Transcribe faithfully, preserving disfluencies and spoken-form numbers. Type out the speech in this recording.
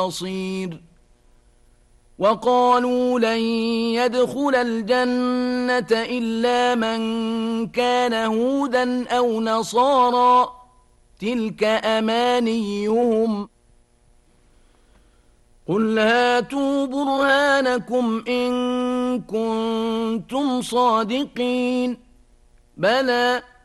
بصير وقالوا لن يدخل الجنة إلا من كان هودا أو نصارى تلك أمانيهم قل هاتوا برهانكم إن كنتم صادقين بلى